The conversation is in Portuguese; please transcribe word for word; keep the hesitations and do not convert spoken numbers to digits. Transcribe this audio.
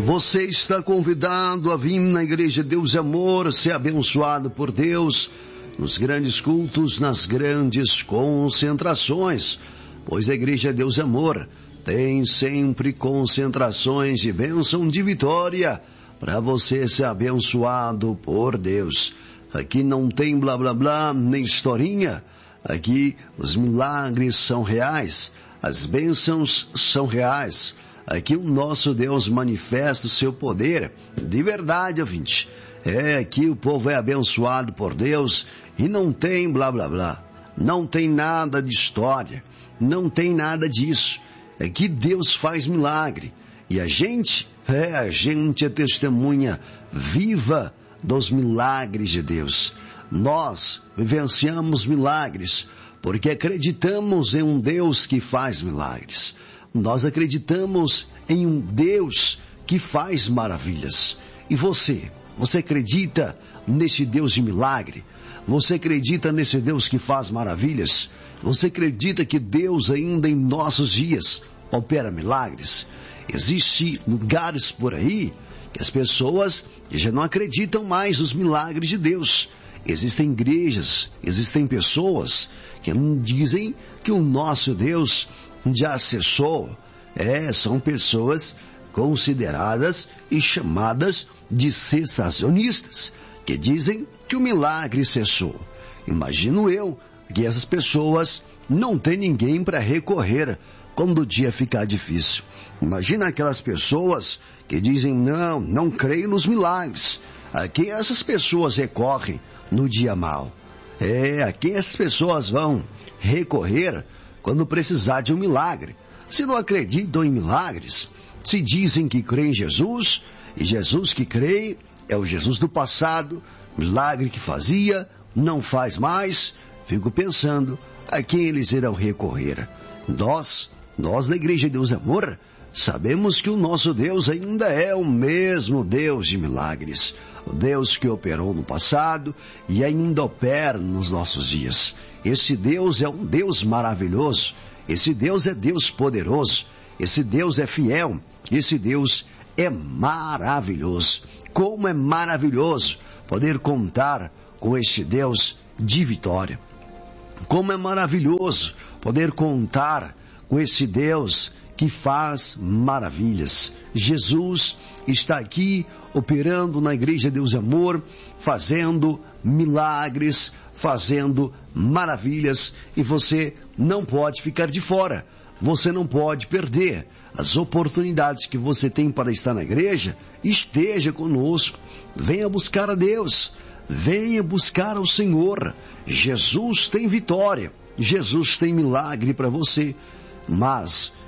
Você está convidado a vir na Igreja Deus e Amor, ser abençoado por Deus nos grandes cultos, nas grandes concentrações, pois a Igreja Deus e Amor tem sempre concentrações de bênção, de vitória, para você ser abençoado por Deus. Aqui não tem blá blá blá, nem historinha. Aqui os milagres são reais, as bênçãos são reais. Aqui o nosso Deus manifesta o seu poder de verdade, ouvinte. É, aqui o povo é abençoado por Deus e não tem blá blá blá. Não tem nada de história, não tem nada disso. É que Deus faz milagre. E a gente, é, a gente é testemunha viva dos milagres de Deus. Nós vivenciamos milagres porque acreditamos em um Deus que faz milagres. Nós acreditamos em um Deus que faz maravilhas. E você? Você acredita nesse Deus de milagre? Você acredita nesse Deus que faz maravilhas? Você acredita que Deus ainda em nossos dias opera milagres? Existem lugares por aí que as pessoas já não acreditam mais nos milagres de Deus. Existem igrejas, existem pessoas que dizem que o nosso Deus já cessou. É, são pessoas consideradas e chamadas de cessacionistas, que dizem que o milagre cessou. Imagino eu que essas pessoas não têm ninguém para recorrer quando o dia ficar difícil. Imagina aquelas pessoas que dizem, não, não creio nos milagres. A quem essas pessoas recorrem no dia mau? É, a quem essas pessoas vão recorrer quando precisar de um milagre? Se não acreditam em milagres, se dizem que creem em Jesus, e Jesus que creem é o Jesus do passado, milagre que fazia, não faz mais, fico pensando a quem eles irão recorrer. Nós, nós da Igreja Deus e Amor, sabemos que o nosso Deus ainda é o mesmo Deus de milagres. O Deus que operou no passado e ainda opera nos nossos dias. Esse Deus é um Deus maravilhoso. Esse Deus é Deus poderoso. Esse Deus é fiel. Esse Deus é maravilhoso. Como é maravilhoso poder contar com este Deus de vitória. Como é maravilhoso poder contar com esse Deus que faz maravilhas. Jesus está aqui operando na Igreja Deus e Amor, fazendo milagres, fazendo maravilhas, e você não pode ficar de fora. Você não pode perder as oportunidades que você tem para estar na igreja. Esteja conosco, venha buscar a Deus, venha buscar ao Senhor. Jesus tem vitória, Jesus tem milagre para você, mas